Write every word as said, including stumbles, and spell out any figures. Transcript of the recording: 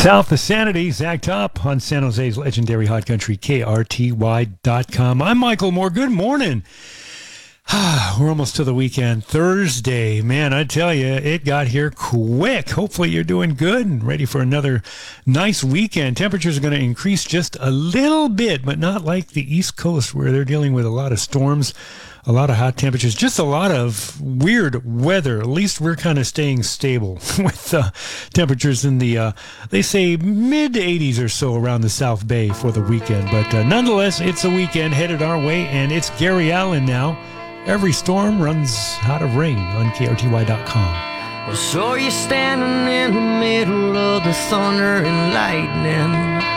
South of Sanity, Zach Top on San Jose's legendary hot country, K R T Y dot com. I'm Michael Moore. Good morning. We're almost to the weekend. Thursday. Man, I tell you, it got here quick. Hopefully you're doing good and ready for another nice weekend. Temperatures are going to increase just a little bit, but not like the East Coast where they're dealing with a lot of storms, a lot of hot temperatures, just a lot of weird weather. At least we're kind of staying stable with uh, temperatures in the, uh, they say, mid eighties or so around the South Bay for the weekend. But uh, nonetheless, it's a weekend headed our way, and it's Gary Allen now. Every storm runs out of rain on K R T Y dot com. Well, so you're standing in the middle of the thunder and lightning.